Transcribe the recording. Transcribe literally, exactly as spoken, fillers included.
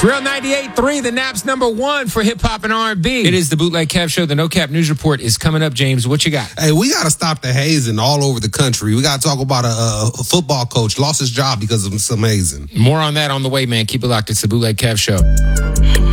Real ninety-eight point three, the Nap's number one for hip-hop and R and B. It is the Bootleg Kev Show. The No Cap News Report is coming up, James. What you got? Hey, we got to stop the hazing all over the country. We got to talk about a, a football coach lost his job because of some hazing. More on that on the way, man. Keep it locked. It's the Bootleg Kev Show.